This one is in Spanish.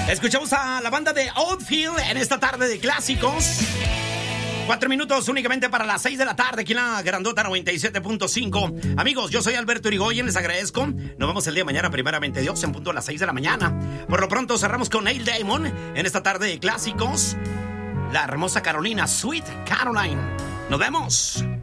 Escuchamos a la banda de Outfield en esta tarde de clásicos. 4 minutos únicamente para las 6 de la tarde aquí en la Grandota 97.5. Amigos, yo soy Alberto Irigoyen, les agradezco. Nos vemos el día de mañana, primeramente Dios, en punto a las 6 de la mañana. Por lo pronto cerramos con Neil Diamond en esta tarde de clásicos. La hermosa Carolina, Sweet Caroline. Nos vemos.